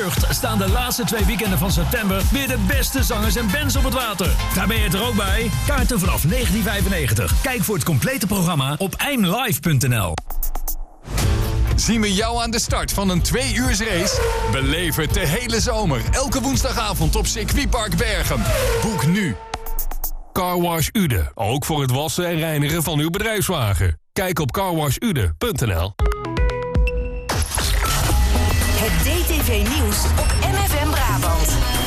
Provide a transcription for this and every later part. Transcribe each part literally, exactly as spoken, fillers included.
Staan de laatste twee weekenden van september weer de beste zangers en bands op het water. Daar ben je er ook bij. Kaarten vanaf negentien vijfennegentig. Kijk voor het complete programma op eimlive punt n l. Zien we jou aan de start van een twee uurs race? Beleef het de hele zomer, elke woensdagavond op Circuitpark Bergen. Boek nu. Carwash Ude, ook voor het wassen en reinigen van uw bedrijfswagen. Kijk op carwash ude punt n l. Het D T V-nieuws op M F M Brabant.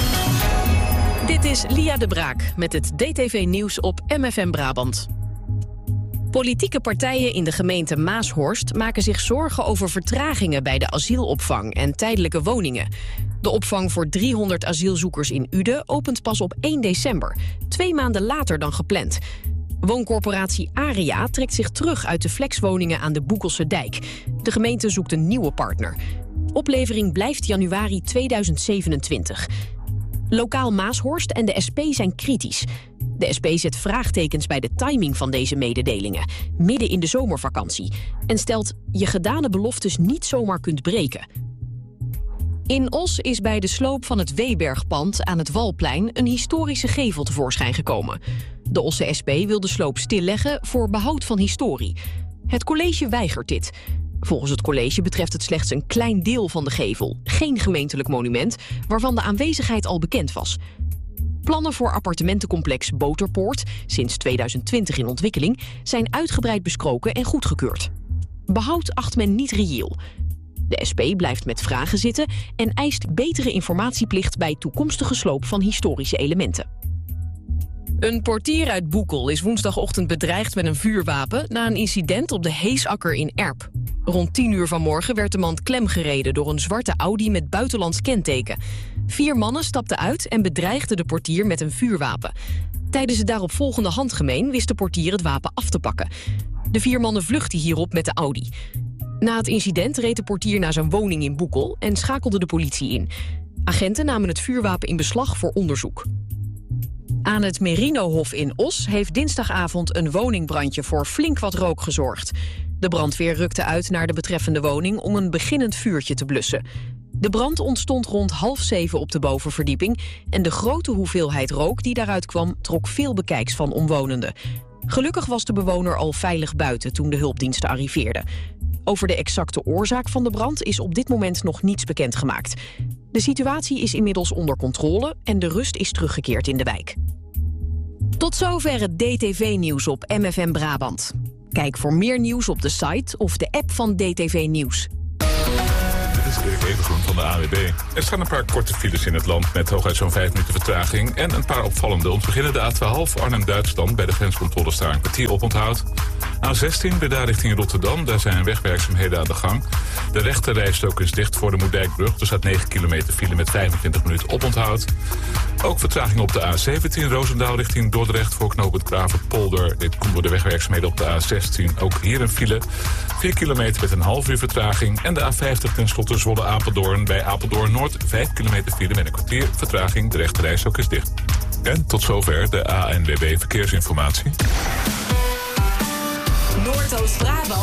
Dit is Lia de Braak met het D T V-nieuws op M F M Brabant. Politieke partijen in de gemeente Maashorst maken zich zorgen over vertragingen bij de asielopvang en tijdelijke woningen. De opvang voor driehonderd asielzoekers in Uden opent pas op één december, twee maanden later dan gepland. Wooncorporatie Aria trekt zich terug uit de flexwoningen aan de Boekelse Dijk. De gemeente zoekt een nieuwe partner. Oplevering blijft januari tweeduizend zevenentwintig. Lokaal Maashorst en de S P zijn kritisch. De S P zet vraagtekens bij de timing van deze mededelingen, midden in de zomervakantie, en stelt je gedane beloftes niet zomaar kunt breken. In Os is bij de sloop van het Weebergpand aan het Walplein een historische gevel tevoorschijn gekomen. De Osse S P wil de sloop stilleggen voor behoud van historie. Het college weigert dit. Volgens het college betreft het slechts een klein deel van de gevel, geen gemeentelijk monument, waarvan de aanwezigheid al bekend was. Plannen voor appartementencomplex Boterpoort, sinds tweeduizend twintig in ontwikkeling, zijn uitgebreid besproken en goedgekeurd. Behoud acht men niet reëel. De S P blijft met vragen zitten en eist betere informatieplicht bij toekomstige sloop van historische elementen. Een portier uit Boekel is woensdagochtend bedreigd met een vuurwapen na een incident op de Heesakker in Erp. Rond tien uur vanmorgen werd de man klemgereden door een zwarte Audi met buitenlands kenteken. Vier mannen stapten uit en bedreigden de portier met een vuurwapen. Tijdens het daaropvolgende handgemeen wist de portier het wapen af te pakken. De vier mannen vluchtten hierop met de Audi. Na het incident reed de portier naar zijn woning in Boekel en schakelde de politie in. Agenten namen het vuurwapen in beslag voor onderzoek. Aan het Merinohof in Os heeft dinsdagavond een woningbrandje voor flink wat rook gezorgd. De brandweer rukte uit naar de betreffende woning om een beginnend vuurtje te blussen. De brand ontstond rond half zeven op de bovenverdieping en de grote hoeveelheid rook die daaruit kwam trok veel bekijks van omwonenden. Gelukkig was de bewoner al veilig buiten toen de hulpdiensten arriveerden. Over de exacte oorzaak van de brand is op dit moment nog niets bekendgemaakt. De situatie is inmiddels onder controle en de rust is teruggekeerd in de wijk. Tot zover het D T V-nieuws op M F M Brabant. Kijk voor meer nieuws op de site of de app van D T V Nieuws. Dit is Erik Evengroen van de A W B. Er staan een paar korte files in het land met hooguit zo'n vijf minuten vertraging en een paar opvallende. Om te beginnen de A twaalf Arnhem-Duitsland bij de grenscontrole staan een kwartier oponthoud. A zestien Breda richting Rotterdam, daar zijn wegwerkzaamheden aan de gang. De rechte rijstrook is dicht voor de Moerdijkbrug. Er staat negen kilometer file met vijfentwintig minuten oponthoud. Ook vertraging op de A zeventien Roosendaal richting Dordrecht voor knooppunt Kravenpolder. Dit komt door de wegwerkzaamheden op de A zestien. Ook hier een file. vier kilometer met een half uur vertraging. En de A vijftig tenslotte Zwolle-Apeldoorn bij Apeldoorn-Noord. vijf kilometer file met een kwartier vertraging. De rechte rijstrook is dicht. En tot zover de A N W B Verkeersinformatie. Noordoost-Brabant